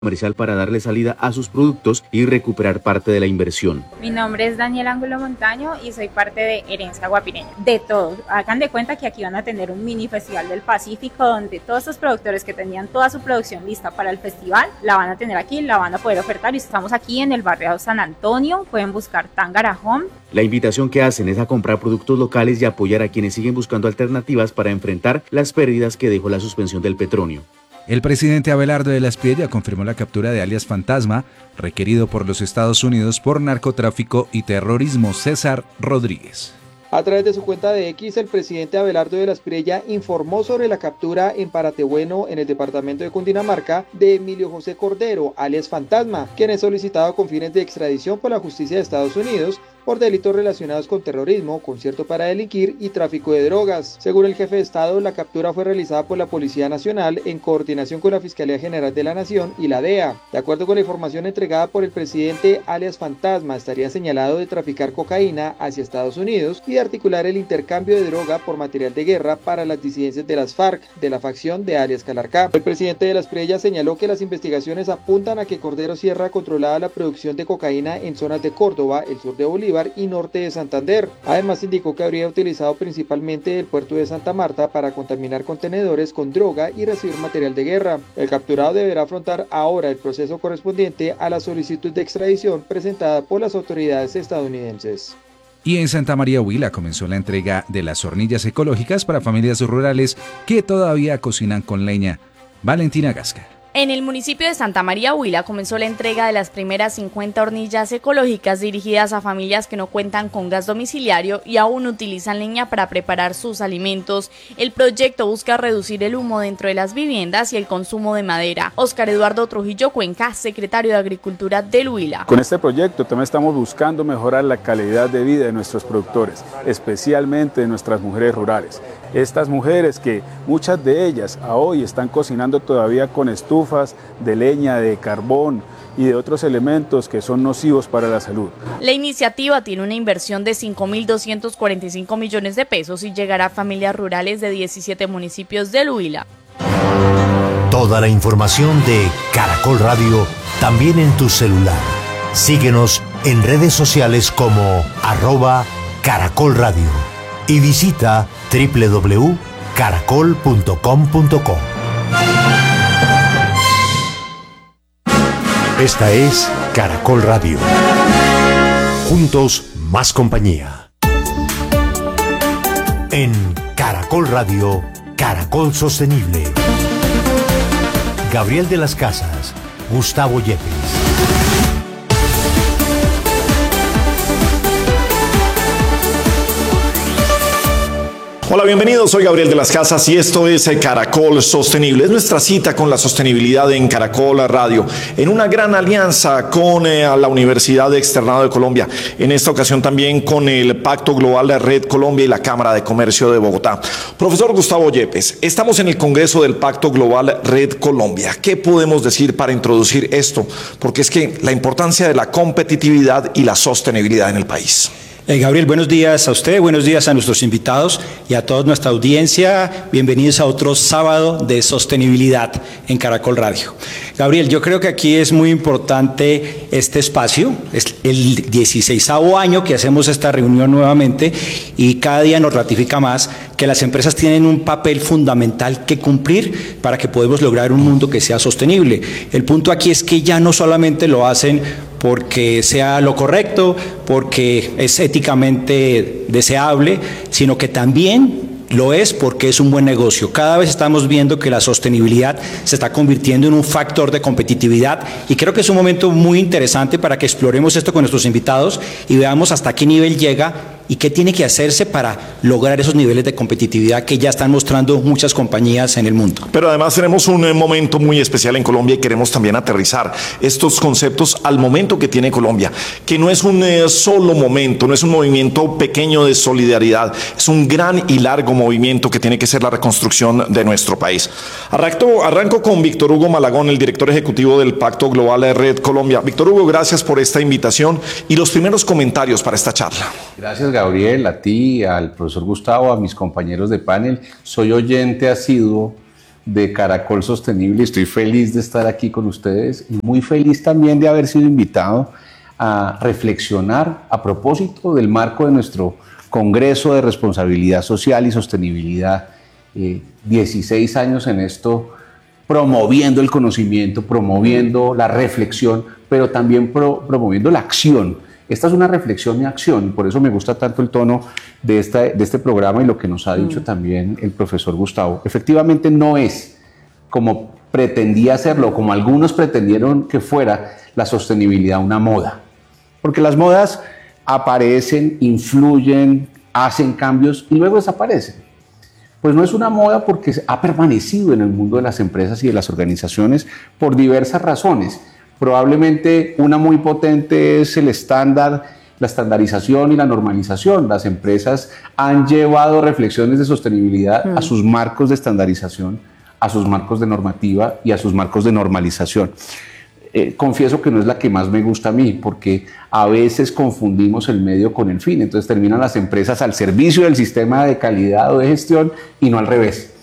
comercial para darle salida a sus productos y recuperar parte de la inversión. Mi nombre es Daniel Ángulo Montaño y soy parte de Herencia Guapireña. De todo, hagan de cuenta que aquí van a tener un mini festival del Pacífico donde todos estos productores que tenían toda su producción lista para el festival la van a tener aquí, la van a poder ofertar y estamos aquí en el barrio San Antonio, pueden buscar Tángara Home. La invitación que hacen es a comprar productos locales y apoyar a quienes siguen buscando alternativas para enfrentar las pérdidas que dejó la suspensión del petróleo. El presidente Abelardo de la Espriella confirmó la captura de alias Fantasma, requerido por los Estados Unidos por narcotráfico y terrorismo. César Rodríguez. A través de su cuenta de X, el presidente Abelardo de la Espriella informó sobre la captura en Paratebueno, en el departamento de Cundinamarca, de Emilio José Cordero, alias Fantasma, quien es solicitado con fines de extradición por la justicia de Estados Unidos por delitos relacionados con terrorismo, concierto para delinquir y tráfico de drogas. Según el jefe de Estado, la captura fue realizada por la Policía Nacional en coordinación con la Fiscalía General de la Nación y la DEA. De acuerdo con la información entregada por el presidente, alias Fantasma estaría señalado de traficar cocaína hacia Estados Unidos y de articular el intercambio de droga por material de guerra para las disidencias de las FARC, de la facción de alias Calarcá. El presidente de la Espriella señaló que las investigaciones apuntan a que Cordero Sierra controlaba la producción de cocaína en zonas de Córdoba, el sur de Bolívar y norte de Santander. Además indicó que habría utilizado principalmente el puerto de Santa Marta para contaminar contenedores con droga y recibir material de guerra. El capturado deberá afrontar ahora el proceso correspondiente a la solicitud de extradición presentada por las autoridades estadounidenses. Y en Santa María Huila comenzó la entrega de las hornillas ecológicas para familias rurales que todavía cocinan con leña. Valentina Gasca. En el municipio de Santa María Huila comenzó la entrega de las primeras 50 hornillas ecológicas dirigidas a familias que no cuentan con gas domiciliario y aún utilizan leña para preparar sus alimentos. El proyecto busca reducir el humo dentro de las viviendas y el consumo de madera. Óscar Eduardo Trujillo Cuenca, secretario de Agricultura del Huila. Con este proyecto también estamos buscando mejorar la calidad de vida de nuestros productores, especialmente de nuestras mujeres rurales. Estas mujeres que muchas de ellas a hoy están cocinando todavía con estufas de leña, de carbón y de otros elementos que son nocivos para la salud. La iniciativa tiene una inversión de 5.245 millones de pesos y llegará a familias rurales de 17 municipios del Huila. Toda la información de Caracol Radio también en tu celular. Síguenos en redes sociales como @Caracol Radio y visita www.caracol.com.co. Esta es Caracol Radio. Juntos, más compañía. En Caracol Radio, Caracol Sostenible. Gabriel de las Casas, Gustavo Yepes. Hola, bienvenidos, soy Gabriel de las Casas y esto es Caracol Sostenible. Es nuestra cita con la sostenibilidad en Caracol Radio, en una gran alianza con la Universidad Externado de Colombia, en esta ocasión también con el Pacto Global de Red Colombia y la Cámara de Comercio de Bogotá. Profesor Gustavo Yepes, estamos en el Congreso del Pacto Global Red Colombia. ¿Qué podemos decir para introducir esto? Porque es que la importancia de la competitividad y la sostenibilidad en el país. Gabriel, buenos días a usted, buenos días a nuestros invitados y a toda nuestra audiencia. Bienvenidos a otro sábado de sostenibilidad en Caracol Radio. Gabriel, yo creo que aquí es muy importante este espacio. Es el 16º año que hacemos esta reunión nuevamente y cada día nos ratifica más que las empresas tienen un papel fundamental que cumplir para que podamos lograr un mundo que sea sostenible. El punto aquí es que ya no solamente lo hacen porque sea lo correcto, porque es éticamente deseable, sino que también lo es porque es un buen negocio. Cada vez estamos viendo que la sostenibilidad se está convirtiendo en un factor de competitividad y creo que es un momento muy interesante para que exploremos esto con nuestros invitados y veamos hasta qué nivel llega y qué tiene que hacerse para lograr esos niveles de competitividad que ya están mostrando muchas compañías en el mundo. Pero además tenemos un momento muy especial en Colombia y queremos también aterrizar estos conceptos al momento que tiene Colombia, que no es un solo momento, no es un movimiento pequeño de solidaridad, es un gran y largo movimiento que tiene que ser la reconstrucción de nuestro país. Arranco con Víctor Hugo Malagón, el director ejecutivo del Pacto Global de Red Colombia. Víctor Hugo, gracias por esta invitación y los primeros comentarios para esta charla. Gracias, Gabriel, a ti, al profesor Gustavo, a mis compañeros de panel. Soy oyente asiduo de Caracol Sostenible. Estoy feliz de estar aquí con ustedes y muy feliz también de haber sido invitado a reflexionar a propósito del marco de nuestro Congreso de Responsabilidad Social y Sostenibilidad. 16 años en esto, promoviendo el conocimiento, promoviendo la reflexión, pero también promoviendo la acción. Esta es una reflexión y acción, y por eso me gusta tanto el tono de este programa y lo que nos ha dicho también el profesor Gustavo. Efectivamente no es como pretendía hacerlo, como algunos pretendieron que fuera la sostenibilidad una moda, porque las modas aparecen, influyen, hacen cambios y luego desaparecen. Pues no es una moda porque ha permanecido en el mundo de las empresas y de las organizaciones por diversas razones. Probablemente una muy potente es el estándar, la estandarización y la normalización. Las empresas han llevado reflexiones de sostenibilidad a sus marcos de estandarización, a sus marcos de normativa y a sus marcos de normalización. Confieso que no es la que más me gusta a mí, porque a veces confundimos el medio con el fin. Entonces terminan las empresas al servicio del sistema de calidad o de gestión y no al revés.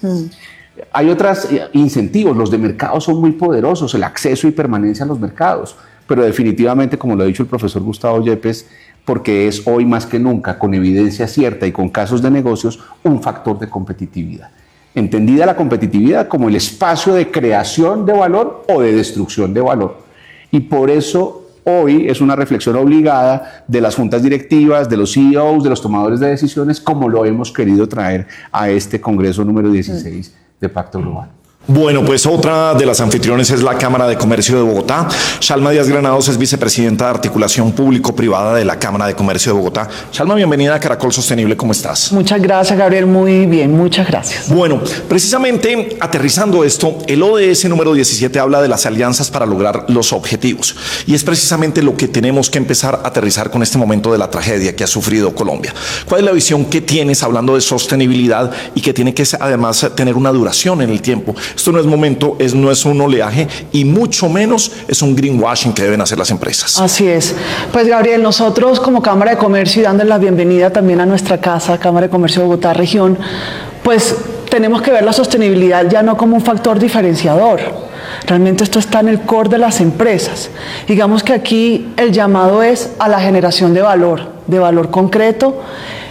Hay otros incentivos, los de mercado son muy poderosos, el acceso y permanencia a los mercados, pero definitivamente, como lo ha dicho el profesor Gustavo Yepes, porque es hoy más que nunca, con evidencia cierta y con casos de negocios, un factor de competitividad. Entendida la competitividad como el espacio de creación de valor o de destrucción de valor. Y por eso hoy es una reflexión obligada de las juntas directivas, de los CEOs, de los tomadores de decisiones, como lo hemos querido traer a este Congreso número 16 de Pacto Global. Bueno, pues otra de las anfitriones es la Cámara de Comercio de Bogotá. Shalma Díaz Granados es vicepresidenta de Articulación Público-Privada de la Cámara de Comercio de Bogotá. Shalma, bienvenida a Caracol Sostenible, ¿cómo estás? Muchas gracias, Gabriel, muy bien, muchas gracias. Bueno, precisamente aterrizando esto, el ODS número 17 habla de las alianzas para lograr los objetivos. Y es precisamente lo que tenemos que empezar a aterrizar con este momento de la tragedia que ha sufrido Colombia. ¿Cuál es la visión que tienes hablando de sostenibilidad y que tiene que además tener una duración en el tiempo? Esto no es momento, no es un oleaje y mucho menos es un greenwashing que deben hacer las empresas. Así es. Pues Gabriel, nosotros como Cámara de Comercio y dándole la bienvenida también a nuestra casa, Cámara de Comercio de Bogotá Región, pues tenemos que ver la sostenibilidad ya no como un factor diferenciador. Realmente esto está en el core de las empresas. Digamos que aquí el llamado es a la generación de valor concreto,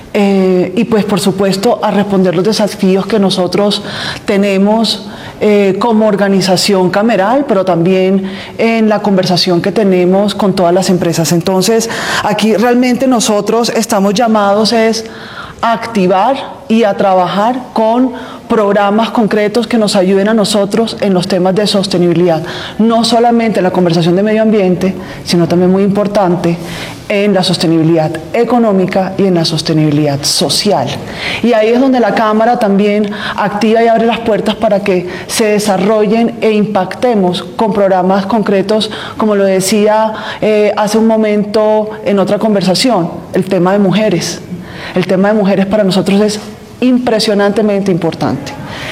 y pues por supuesto a responder los desafíos que nosotros tenemos como organización cameral, pero también en la conversación que tenemos con todas las empresas. Entonces aquí realmente nosotros estamos llamados a activar y a trabajar con programas concretos que nos ayuden a nosotros en los temas de sostenibilidad, no solamente en la conversación de medio ambiente, sino también muy importante en la sostenibilidad económica y en la sostenibilidad social. Y ahí es donde la Cámara también activa y abre las puertas para que se desarrollen e impactemos con programas concretos, como lo decía hace un momento en otra conversación, el tema de mujeres. El tema de mujeres para nosotros es impresionantemente importante.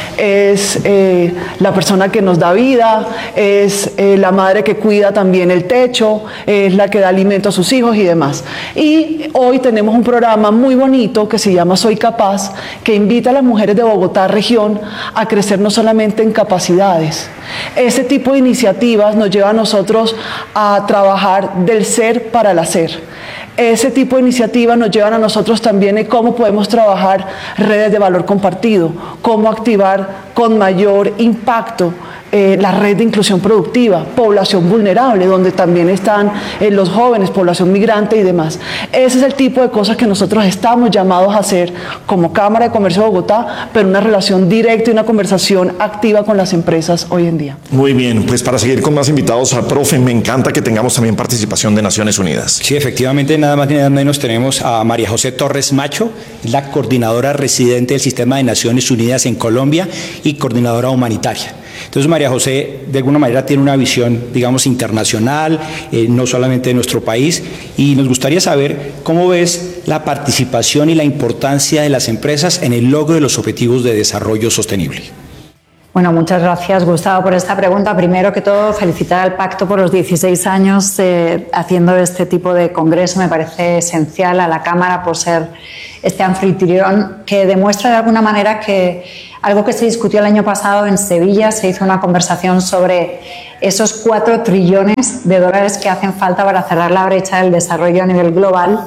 Es la persona que nos da vida, es la madre que cuida también el techo, es la que da alimento a sus hijos y demás. Y hoy tenemos un programa muy bonito que se llama Soy Capaz, que invita a las mujeres de Bogotá Región a crecer no solamente en capacidades. Ese tipo de iniciativas nos lleva a nosotros a trabajar del ser para el hacer. Ese tipo de iniciativas nos llevan a nosotros también en cómo podemos trabajar redes de valor compartido, cómo activar con mayor impacto la red de inclusión productiva, población vulnerable, donde también están los jóvenes, población migrante y demás. Ese es el tipo de cosas que nosotros estamos llamados a hacer como Cámara de Comercio de Bogotá, pero una relación directa y una conversación activa con las empresas hoy en día. Muy bien, pues para seguir con más invitados al profe, me encanta que tengamos también participación de Naciones Unidas. Sí, efectivamente, nada más ni nada menos tenemos a María José Torres Macho, la coordinadora residente del Sistema de Naciones Unidas en Colombia y coordinadora humanitaria. Entonces María José de alguna manera tiene una visión, digamos, internacional, no solamente de nuestro país, y nos gustaría saber cómo ves la participación y la importancia de las empresas en el logro de los objetivos de desarrollo sostenible. Bueno, muchas gracias, Gustavo, por esta pregunta. Primero que todo, felicitar al Pacto por los 16 años haciendo este tipo de congreso. Me parece esencial, a la Cámara por ser este anfitrión que demuestra de alguna manera que algo que se discutió el año pasado en Sevilla, se hizo una conversación sobre esos 4 trillones de dólares que hacen falta para cerrar la brecha del desarrollo a nivel global.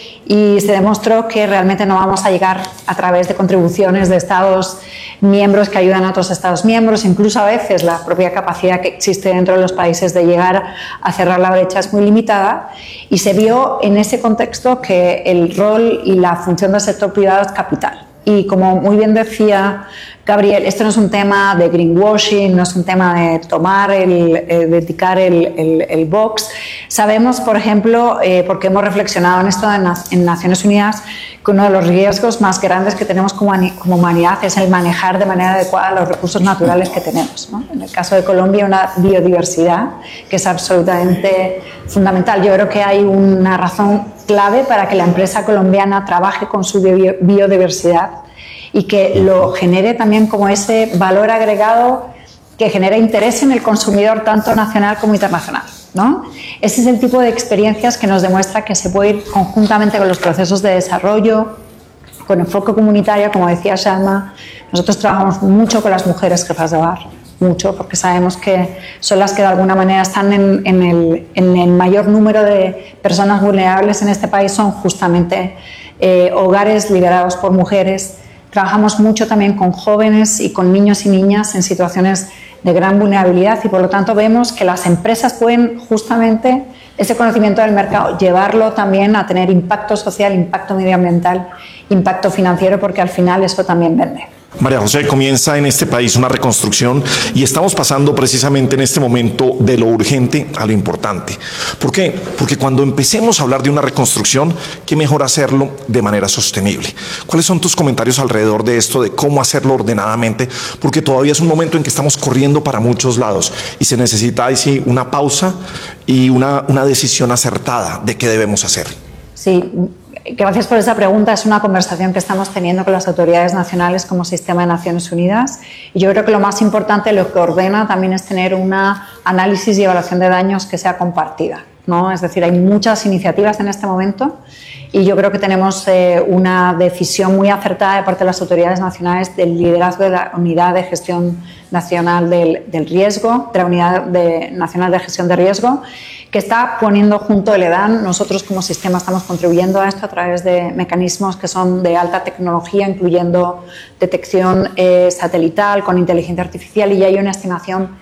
Y se demostró que realmente no vamos a llegar a través de contribuciones de Estados miembros que ayudan a otros Estados miembros, incluso a veces la propia capacidad que existe dentro de los países de llegar a cerrar la brecha es muy limitada, y se vio en ese contexto que el rol y la función del sector privado es capital. Y como muy bien decía Gabriel, esto no es un tema de greenwashing, no es un tema de tomar dedicar el box. Sabemos, por ejemplo, porque hemos reflexionado en esto en Naciones Unidas, que uno de los riesgos más grandes que tenemos como humanidad es el manejar de manera adecuada los recursos naturales que tenemos, ¿no? En el caso de Colombia, una biodiversidad que es absolutamente fundamental. Yo creo que hay una razón clave para que la empresa colombiana trabaje con su biodiversidad y que lo genere también como ese valor agregado que genera interés en el consumidor tanto nacional como internacional, ¿no? Ese es el tipo de experiencias que nos demuestra que se puede ir conjuntamente con los procesos de desarrollo, con enfoque comunitario, como decía Shalma. Nosotros trabajamos mucho con las mujeres jefas de hogar, mucho, porque sabemos que son las que de alguna manera están en el mayor número de personas vulnerables en este país, son justamente hogares liderados por mujeres. Trabajamos mucho también con jóvenes y con niños y niñas en situaciones de gran vulnerabilidad, y por lo tanto vemos que las empresas pueden justamente ese conocimiento del mercado llevarlo también a tener impacto social, impacto medioambiental, impacto financiero, porque al final eso también vende. María José, comienza en este país una reconstrucción y estamos pasando precisamente en este momento de lo urgente a lo importante. ¿Por qué? Porque cuando empecemos a hablar de una reconstrucción, qué mejor hacerlo de manera sostenible. ¿Cuáles son tus comentarios alrededor de esto, de cómo hacerlo ordenadamente? Porque todavía es un momento en que estamos corriendo para muchos lados y se necesita ahí sí una pausa y una decisión acertada de qué debemos hacer. Sí. Gracias por esa pregunta. Es una conversación que estamos teniendo con las autoridades nacionales como Sistema de Naciones Unidas, y yo creo que lo más importante, lo que ordena también, es tener una análisis y evaluación de daños que sea compartida, ¿no? Es decir, hay muchas iniciativas en este momento y yo creo que tenemos una decisión muy acertada de parte de las autoridades nacionales del liderazgo de la Unidad de Gestión Nacional del Riesgo, de la Unidad Nacional de Gestión de Riesgo, que está poniendo junto el EDAN. Nosotros como sistema estamos contribuyendo a esto a través de mecanismos que son de alta tecnología, incluyendo detección satelital con inteligencia artificial, y ya hay una estimación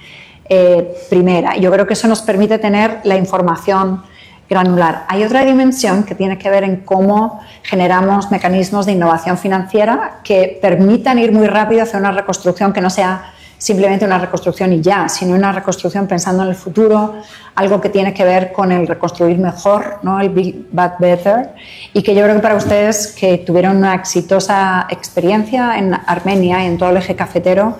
primera. Yo creo que eso nos permite tener la información granular. Hay otra dimensión que tiene que ver en cómo generamos mecanismos de innovación financiera que permitan ir muy rápido hacia una reconstrucción que no sea simplemente una reconstrucción y ya, sino una reconstrucción pensando en el futuro, algo que tiene que ver con el reconstruir mejor, ¿no? El Build Back Better, y que yo creo que para ustedes que tuvieron una exitosa experiencia en Armenia y en todo el eje cafetero,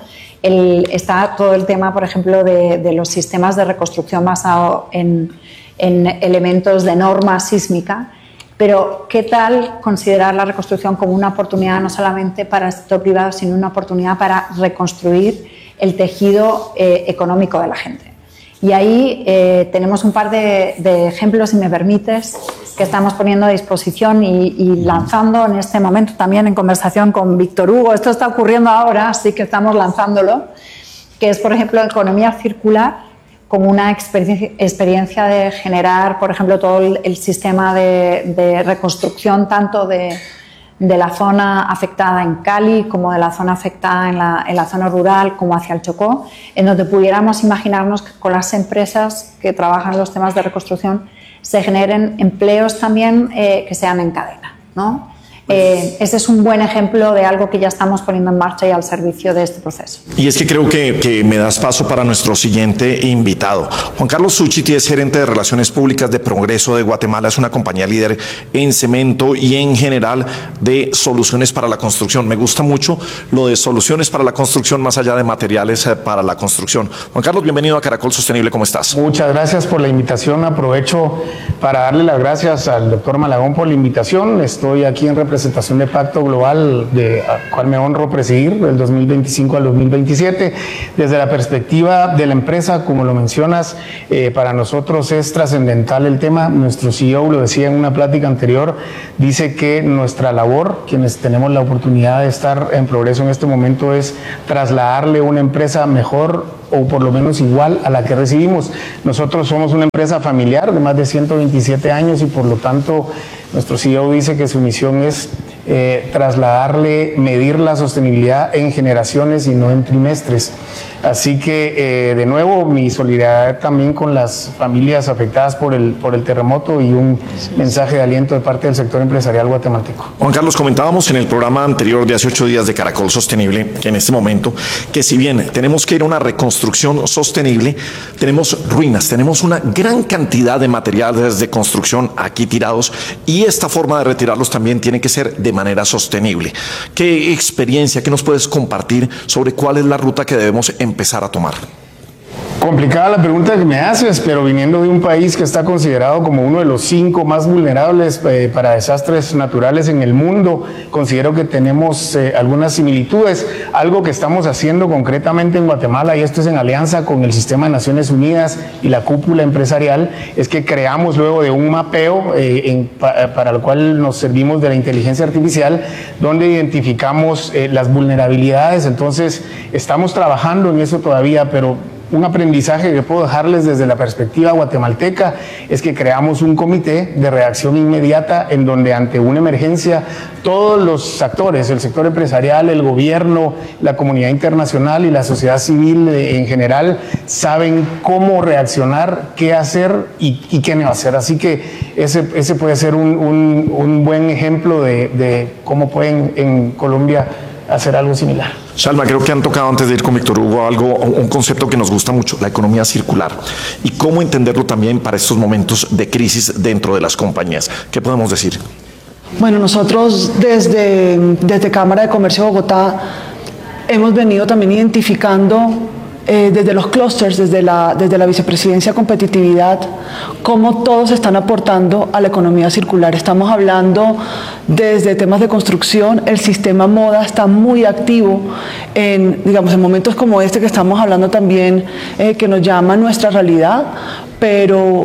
está todo el tema, por ejemplo, de los sistemas de reconstrucción basado en elementos de norma sísmica. Pero ¿qué tal considerar la reconstrucción como una oportunidad no solamente para el sector privado, sino una oportunidad para reconstruir el tejido económico de la gente? Y ahí tenemos un par de ejemplos, si me permites, que estamos poniendo a disposición y lanzando en este momento también en conversación con Víctor Hugo. Esto está ocurriendo ahora, así que estamos lanzándolo, que es, por ejemplo, economía circular, como una experiencia de generar, por ejemplo, todo el sistema de reconstrucción tanto de la zona afectada en Cali como de la zona afectada en la zona rural como hacia el Chocó, en donde pudiéramos imaginarnos que con las empresas que trabajan los temas de reconstrucción se generen empleos también que sean en cadena, ¿no? Ese es un buen ejemplo de algo que ya estamos poniendo en marcha y al servicio de este proceso. Y es que creo que me das paso para nuestro siguiente invitado. Juan Carlos Suchiti es gerente de Relaciones Públicas de Progreso de Guatemala. Es una compañía líder en cemento y en general de soluciones para la construcción. Me gusta mucho lo de soluciones para la construcción más allá de materiales para la construcción. Juan Carlos, bienvenido a Caracol Sostenible. ¿Cómo estás? Muchas gracias por la invitación. Aprovecho para darle las gracias al doctor Malagón por la invitación. Estoy aquí en representación de Pacto Global, de cual me honro presidir del 2025 al 2027. Desde la perspectiva de la empresa, como lo mencionas, para nosotros es trascendental el tema. Nuestro CEO lo decía en una plática anterior, dice que nuestra labor, quienes tenemos la oportunidad de estar en Progreso en este momento, es trasladarle una empresa mejor o por lo menos igual a la que recibimos. Nosotros somos una empresa familiar de más de 127 años y por lo tanto nuestro CEO dice que su misión es medir la sostenibilidad en generaciones y no en trimestres. Así que, de nuevo, mi solidaridad también con las familias afectadas por el terremoto y un mensaje de aliento de parte del sector empresarial guatemalteco. Juan Carlos, comentábamos en el programa anterior de hace 8 días de Caracol Sostenible, que en este momento, que si bien tenemos que ir a una reconstrucción sostenible, tenemos ruinas, tenemos una gran cantidad de materiales de construcción aquí tirados y esta forma de retirarlos también tiene que ser de manera sostenible. ¿Qué experiencia, qué nos puedes compartir sobre cuál es la ruta que debemos empezar a tomar? Complicada la pregunta que me haces, pero viniendo de un país que está considerado como uno de los 5 más vulnerables para desastres naturales en el mundo, considero que tenemos algunas similitudes. Algo que estamos haciendo concretamente en Guatemala, y esto es en alianza con el Sistema de Naciones Unidas y la cúpula empresarial, es que creamos luego de un mapeo para el cual nos servimos de la inteligencia artificial, donde identificamos las vulnerabilidades. Entonces, estamos trabajando en eso todavía, pero un aprendizaje que puedo dejarles desde la perspectiva guatemalteca es que creamos un comité de reacción inmediata en donde ante una emergencia todos los actores, el sector empresarial, el gobierno, la comunidad internacional y la sociedad civil en general saben cómo reaccionar, qué hacer y qué no hacer. Así que ese puede ser un buen ejemplo de cómo pueden en Colombia hacer algo similar. Salma, creo que han tocado antes de ir con Víctor Hugo un concepto que nos gusta mucho, la economía circular, y cómo entenderlo también para estos momentos de crisis dentro de las compañías. ¿Qué podemos decir? Bueno, nosotros desde Cámara de Comercio de Bogotá hemos venido también identificando desde los clústeres, desde la Vicepresidencia de Competitividad, cómo todos están aportando a la economía circular. Estamos hablando desde temas de construcción, el sistema moda está muy activo en momentos como este que estamos hablando también, que nos llama nuestra realidad, pero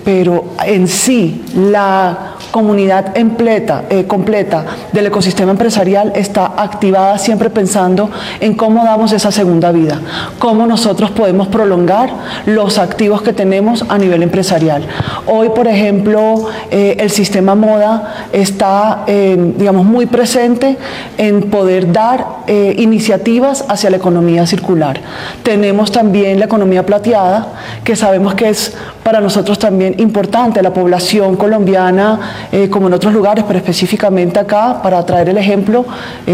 en sí la comunidad completa del ecosistema empresarial está activada siempre pensando en cómo damos esa segunda vida, cómo nosotros podemos prolongar los activos que tenemos a nivel empresarial. Hoy, por ejemplo, el sistema moda está muy presente en poder dar iniciativas hacia la economía circular. Tenemos también la economía plateada, que sabemos que es para nosotros también importante. La población colombiana, como en otros lugares, pero específicamente acá, para traer el ejemplo,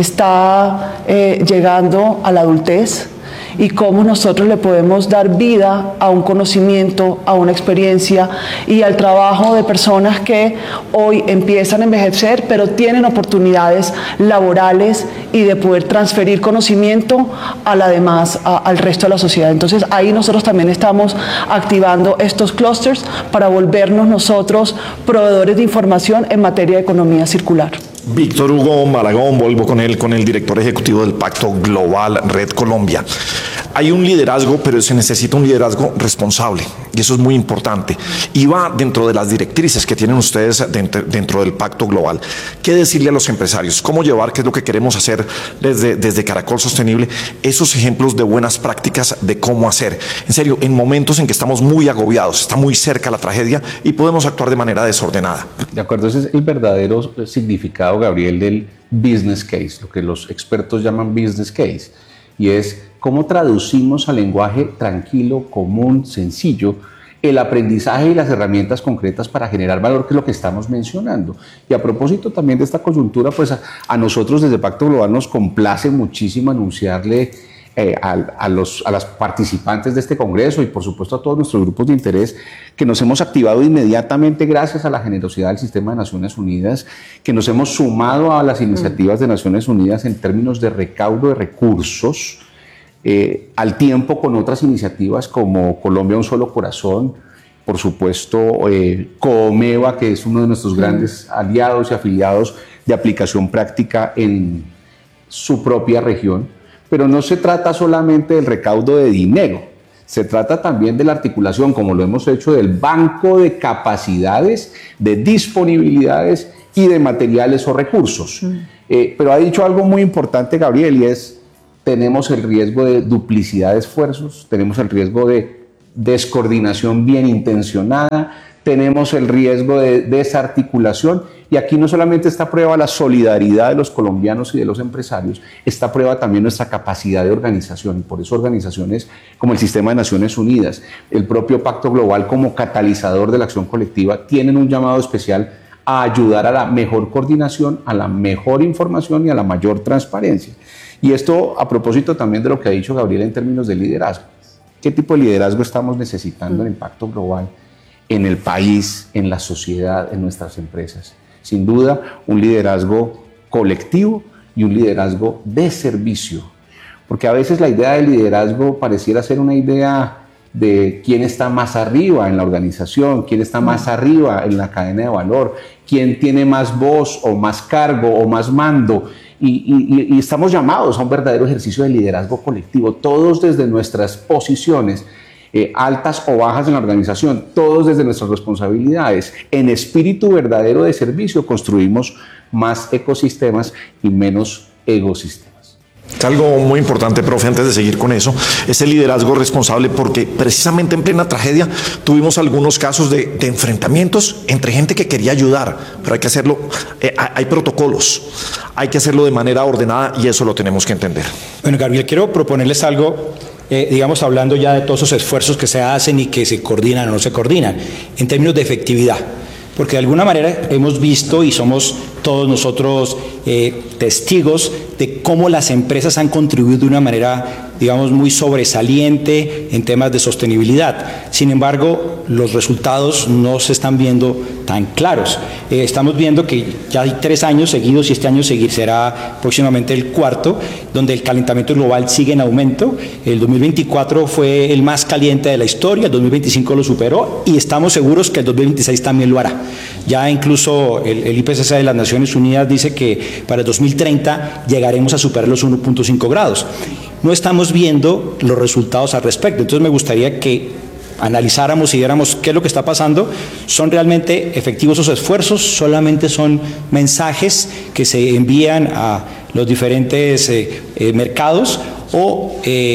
está llegando a la adultez, y cómo nosotros le podemos dar vida a un conocimiento, a una experiencia y al trabajo de personas que hoy empiezan a envejecer, pero tienen oportunidades laborales y de poder transferir conocimiento al resto de la sociedad. Entonces, ahí nosotros también estamos activando estos clústeres para volvernos nosotros proveedores de información en materia de economía circular. Víctor Hugo Malagón, vuelvo con él, con el director ejecutivo del Pacto Global Red Colombia. Hay un liderazgo, pero se necesita un liderazgo responsable, y eso es muy importante. Y va dentro de las directrices que tienen ustedes dentro del Pacto Global. ¿Qué decirle a los empresarios? ¿Cómo llevar, qué es lo que queremos hacer desde Caracol Sostenible, esos ejemplos de buenas prácticas de cómo hacer? En serio, en momentos en que estamos muy agobiados, está muy cerca la tragedia y podemos actuar de manera desordenada. De acuerdo, ese es el verdadero significado, Gabriel, del business case, lo que los expertos llaman business case, y es cómo traducimos al lenguaje tranquilo, común, sencillo, el aprendizaje y las herramientas concretas para generar valor, que es lo que estamos mencionando. Y a propósito también de esta coyuntura, pues a nosotros desde Pacto Global nos complace muchísimo anunciarle a las participantes de este congreso y por supuesto a todos nuestros grupos de interés que nos hemos activado inmediatamente gracias a la generosidad del Sistema de Naciones Unidas, que nos hemos sumado a las iniciativas de Naciones Unidas en términos de recaudo de recursos, al tiempo con otras iniciativas como Colombia Un Solo Corazón, por supuesto, Coomeva, que es uno de nuestros grandes aliados y afiliados de aplicación práctica en su propia región. Pero no se trata solamente del recaudo de dinero, se trata también de la articulación, como lo hemos hecho, del banco de capacidades, de disponibilidades y de materiales o recursos. Pero ha dicho algo muy importante, Gabriel, y es: tenemos el riesgo de duplicidad de esfuerzos, tenemos el riesgo de descoordinación bien intencionada, tenemos el riesgo de desarticulación, y aquí no solamente está a prueba la solidaridad de los colombianos y de los empresarios, está a prueba también nuestra capacidad de organización, y por eso organizaciones como el Sistema de Naciones Unidas, el propio Pacto Global como catalizador de la acción colectiva, tienen un llamado especial a ayudar a la mejor coordinación, a la mejor información y a la mayor transparencia. Y esto a propósito también de lo que ha dicho Gabriela en términos de liderazgo. ¿Qué tipo de liderazgo estamos necesitando en el Pacto Global, en el país, en la sociedad, en nuestras empresas? Sin duda, un liderazgo colectivo y un liderazgo de servicio. Porque a veces la idea del liderazgo pareciera ser una idea de quién está más arriba en la organización, quién está más arriba en la cadena de valor, quién tiene más voz o más cargo o más mando. Y estamos llamados a un verdadero ejercicio de liderazgo colectivo, todos desde nuestras posiciones, altas o bajas en la organización, todos desde nuestras responsabilidades, en espíritu verdadero de servicio, construimos más ecosistemas y menos egosistemas. Algo muy importante, profe, antes de seguir con eso, es el liderazgo responsable, porque precisamente en plena tragedia tuvimos algunos casos de enfrentamientos entre gente que quería ayudar, pero hay que hacerlo, hay protocolos, hay que hacerlo de manera ordenada, y eso lo tenemos que entender. Bueno, Gabriel, quiero proponerles algo, digamos, hablando ya de todos esos esfuerzos que se hacen y que se coordinan o no se coordinan, en términos de efectividad. Porque de alguna manera hemos visto y somos todos nosotros testigos de cómo las empresas han contribuido de una manera, digamos, muy sobresaliente en temas de sostenibilidad. Sin embargo, los resultados no se están viendo tan claros. Estamos viendo que ya hay 3 años seguidos, y este año será próximamente el 4º, donde el calentamiento global sigue en aumento. El 2024 fue el más caliente de la historia, el 2025 lo superó, y estamos seguros que el 2026 también lo hará. Ya incluso el IPCC de las Naciones Unidas dice que para el 2030 llegaremos a superar los 1.5 grados. No estamos viendo los resultados al respecto, entonces me gustaría que analizáramos y viéramos qué es lo que está pasando. ¿Son realmente efectivos esos esfuerzos? ¿Solamente son mensajes que se envían a los diferentes mercados? ¿O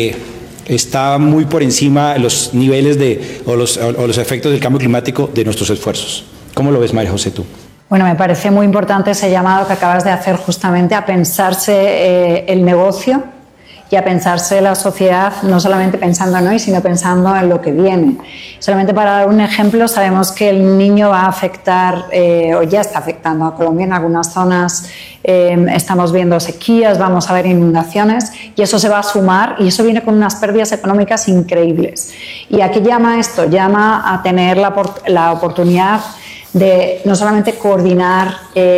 está muy por encima los niveles o los efectos del cambio climático de nuestros esfuerzos? ¿Cómo lo ves, María José, tú? Bueno, me parece muy importante ese llamado que acabas de hacer, justamente a pensarse el negocio y a pensarse la sociedad, no solamente pensando en hoy, sino pensando en lo que viene. Solamente para dar un ejemplo, sabemos que el Niño va a afectar, o ya está afectando a Colombia en algunas zonas. Estamos viendo sequías, vamos a ver inundaciones, y eso se va a sumar, y eso viene con unas pérdidas económicas increíbles. ¿Y a qué llama esto? Llama a tener la oportunidad de no solamente coordinar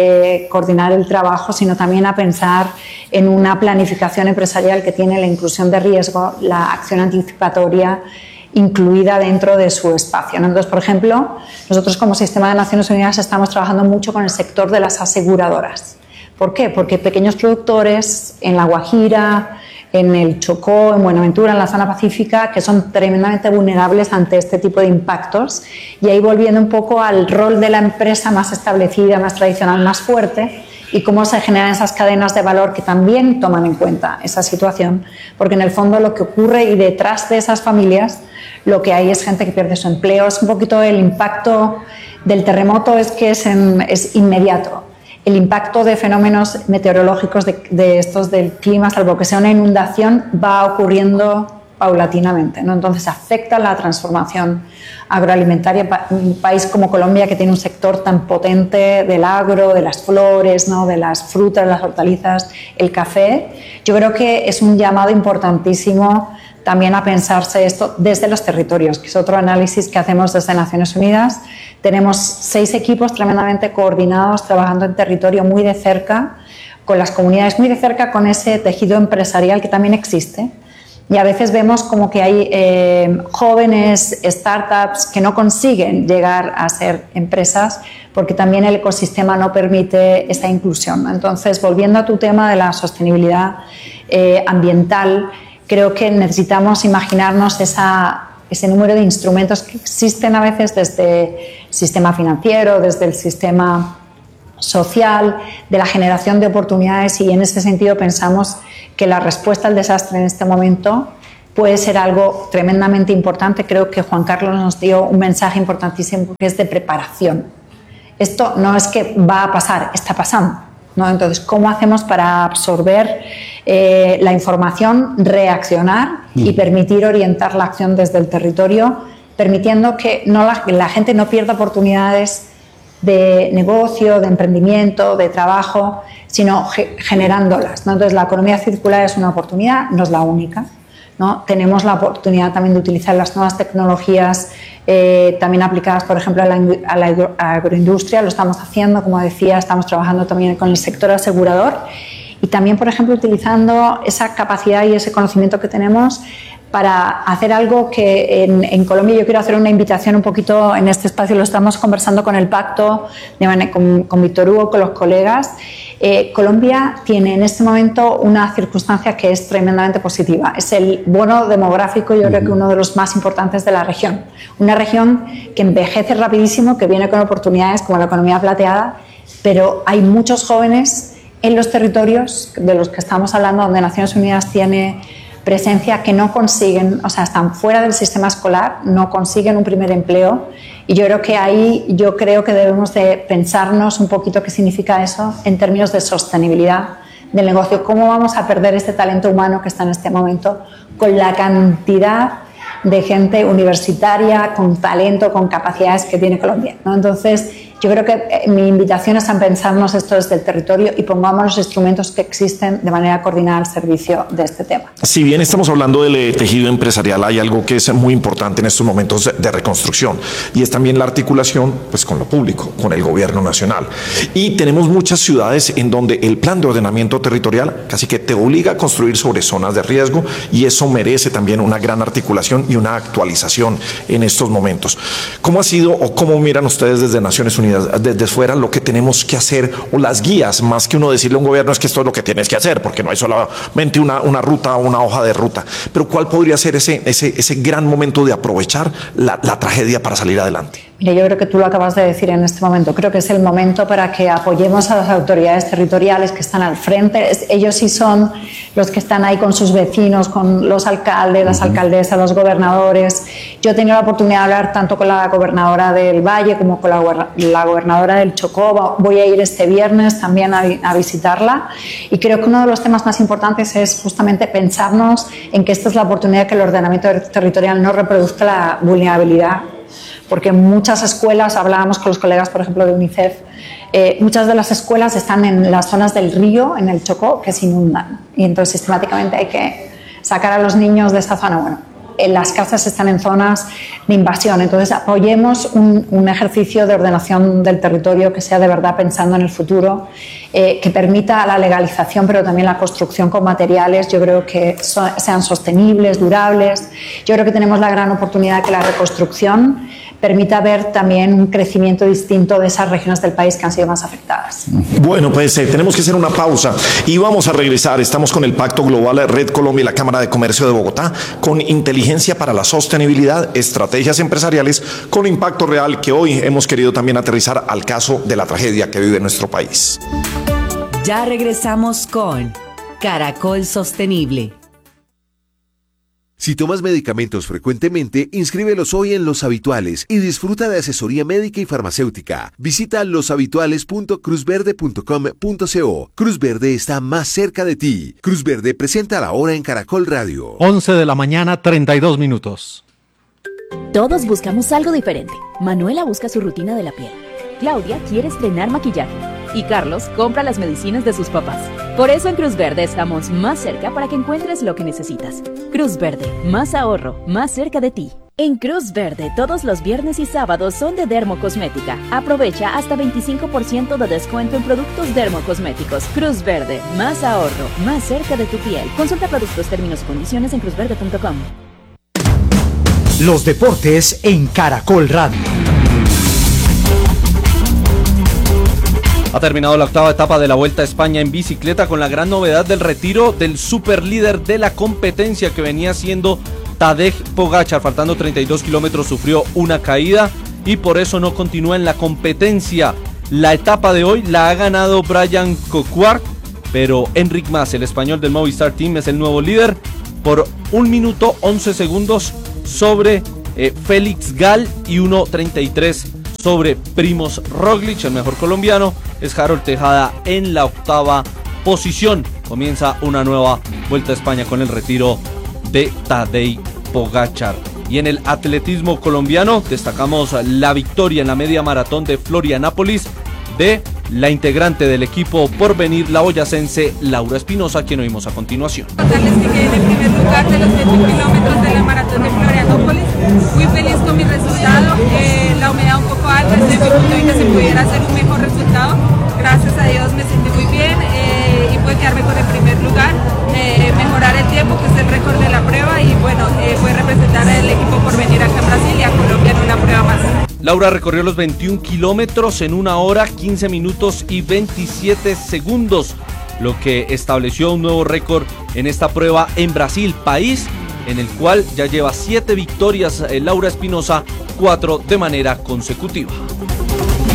el trabajo, sino también a pensar en una planificación empresarial que tiene la inclusión de riesgo, la acción anticipatoria incluida dentro de su espacio, ¿no? Entonces, por ejemplo, nosotros como Sistema de Naciones Unidas estamos trabajando mucho con el sector de las aseguradoras. ¿Por qué? Porque pequeños productores en La Guajira, en el Chocó, en Buenaventura, en la zona pacífica, que son tremendamente vulnerables ante este tipo de impactos. Y ahí volviendo un poco al rol de la empresa más establecida, más tradicional, más fuerte, y cómo se generan esas cadenas de valor que también toman en cuenta esa situación, porque en el fondo lo que ocurre, y detrás de esas familias lo que hay es gente que pierde su empleo. Es un poquito el impacto del terremoto, es que es inmediato. El impacto de fenómenos meteorológicos de estos del clima, salvo que sea una inundación, va ocurriendo paulatinamente, ¿no? Entonces afecta la transformación agroalimentaria. Un país como Colombia, que tiene un sector tan potente del agro, de las flores, ¿no? De las frutas, las hortalizas, el café, yo creo que es un llamado importantísimo también a pensarse esto desde los territorios, que es otro análisis que hacemos desde Naciones Unidas. Tenemos 6 equipos tremendamente coordinados, trabajando en territorio muy de cerca, con las comunidades muy de cerca, con ese tejido empresarial que también existe, Y a veces vemos como que hay jóvenes startups que no consiguen llegar a ser empresas porque también el ecosistema no permite esa inclusión. Entonces, volviendo a tu tema de la sostenibilidad ambiental, creo que necesitamos imaginarnos ese número de instrumentos que existen a veces desde el sistema financiero, desde el sistema social, de la generación de oportunidades, y en ese sentido pensamos que la respuesta al desastre en este momento puede ser algo tremendamente importante. Creo que Juan Carlos nos dio un mensaje importantísimo que es de preparación. Esto no es que va a pasar, está pasando, ¿no? Entonces, ¿cómo hacemos para absorber la información, reaccionar y permitir orientar la acción desde el territorio, permitiendo que la gente no pierda oportunidades de negocio, de emprendimiento, de trabajo, sino generándolas, ¿no? Entonces, la economía circular es una oportunidad, no es la única, ¿no? Tenemos la oportunidad también de utilizar las nuevas tecnologías también aplicadas, por ejemplo, a la agroindustria. Lo estamos haciendo, como decía, estamos trabajando también con el sector asegurador y también, por ejemplo, utilizando esa capacidad y ese conocimiento que tenemos para hacer algo que en Colombia yo quiero hacer una invitación un poquito en este espacio. Lo estamos conversando con el pacto, con Víctor Hugo, con los colegas. Colombia tiene en este momento una circunstancia que es tremendamente positiva. Es el bono demográfico, yo creo que uno de los más importantes de la región. Una región que envejece rapidísimo, que viene con oportunidades como la economía plateada, pero hay muchos jóvenes en los territorios de los que estamos hablando, donde Naciones Unidas tiene presencia, que no consiguen, o sea, están fuera del sistema escolar, no consiguen un primer empleo, y yo creo que ahí debemos de pensarnos un poquito qué significa eso en términos de sostenibilidad del negocio. ¿Cómo vamos a perder este talento humano que está en este momento con la cantidad de gente universitaria, con talento, con capacidades que tiene Colombia, ¿no? Entonces, yo creo que mi invitación es a pensarnos esto desde el territorio y pongamos los instrumentos que existen de manera coordinada al servicio de este tema. Si bien estamos hablando del tejido empresarial, hay algo que es muy importante en estos momentos de reconstrucción, y es también la articulación pues con lo público, con el gobierno nacional. Y tenemos muchas ciudades en donde el plan de ordenamiento territorial casi que te obliga a construir sobre zonas de riesgo, y eso merece también una gran articulación y una actualización en estos momentos. ¿Cómo ha sido o cómo miran ustedes desde Naciones Unidas, desde fuera, lo que tenemos que hacer, o las guías, más que uno decirle a un gobierno es que esto es lo que tienes que hacer, porque no hay solamente una ruta o una hoja de ruta, pero cuál podría ser ese gran momento de aprovechar la tragedia para salir adelante? Mira, yo creo que tú lo acabas de decir en este momento. Creo que es el momento para que apoyemos a las autoridades territoriales que están al frente. Ellos sí son los que están ahí con sus vecinos, con los alcaldes, las alcaldesas, los gobernadores. Yo he tenido la oportunidad de hablar tanto con la gobernadora del Valle como con la gobernadora del Chocó. Voy a ir este viernes también a visitarla, y creo que uno de los temas más importantes es justamente pensarnos en que esta es la oportunidad que el ordenamiento territorial no reproduzca la vulnerabilidad, porque muchas escuelas, hablábamos con los colegas, por ejemplo, de UNICEF, muchas de las escuelas están en las zonas del río, en el Chocó, que se inundan, y entonces sistemáticamente hay que sacar a los niños de esa zona. Bueno, las casas están en zonas de invasión, entonces apoyemos un ejercicio de ordenación del territorio que sea de verdad pensando en el futuro, que permita la legalización, pero también la construcción con materiales, yo creo que sean sostenibles, durables. Yo creo que tenemos la gran oportunidad de que la reconstrucción permita ver también un crecimiento distinto de esas regiones del país que han sido más afectadas. Bueno, pues tenemos que hacer una pausa y vamos a regresar. Estamos con el Pacto Global Red Colombia y la Cámara de Comercio de Bogotá, con inteligencia para la sostenibilidad, estrategias empresariales con impacto real, que hoy hemos querido también aterrizar al caso de la tragedia que vive nuestro país. Ya regresamos con Caracol Sostenible. Si tomas medicamentos frecuentemente, inscríbelos hoy en Los Habituales y disfruta de asesoría médica y farmacéutica. Visita loshabituales.cruzverde.com.co. Cruz Verde está más cerca de ti. Cruz Verde presenta la hora en Caracol Radio. 11 de la mañana, 32 minutos. Todos buscamos algo diferente. Manuela busca su rutina de la piel. Claudia quiere estrenar maquillaje. Y Carlos compra las medicinas de sus papás. Por eso en Cruz Verde estamos más cerca para que encuentres lo que necesitas. Cruz Verde, más ahorro, más cerca de ti. En Cruz Verde, todos los viernes y sábados son de Dermocosmética. Aprovecha hasta 25% de descuento en productos dermocosméticos. Cruz Verde, más ahorro, más cerca de tu piel. Consulta productos, términos y condiciones en cruzverde.com. Los deportes en Caracol Radio. Ha terminado la octava etapa de la Vuelta a España en bicicleta con la gran novedad del retiro del superlíder de la competencia que venía siendo Tadej Pogačar. Faltando 32 kilómetros sufrió una caída y por eso no continúa en la competencia. La etapa de hoy la ha ganado Brian Coquard, pero Enric Mas, el español del Movistar Team, es el nuevo líder por 1 minuto 11 segundos sobre Félix Gal y 1.33 sobre Primož Roglič. El mejor colombiano es Harold Tejada en la octava posición. Comienza una nueva Vuelta a España con el retiro de Tadej Pogačar. Y en el atletismo colombiano destacamos la victoria en la media maratón de Florianópolis de la integrante del equipo Porvenir, la boyacense Laura Espinosa, quien oímos a continuación. Contarles que quedé en el primer lugar de los 21 kilómetros de la maratón de Florianópolis. Muy feliz con mi resultado. La humedad un poco alta desde mi punto de que se pudiera hacer un mejor resultado. Gracias a Dios me sentí muy bien y pude quedarme con el primer lugar, mejorar el tiempo, que es el récord de la prueba, y bueno, fue representar al equipo Porvenir acá en Brasil y a Colombia en una prueba más. Laura recorrió los 21 kilómetros en 1 hora, 15 minutos y 27 segundos, lo que estableció un nuevo récord en esta prueba en Brasil, país en el cual ya lleva 7 victorias Laura Espinosa, 4 de manera consecutiva.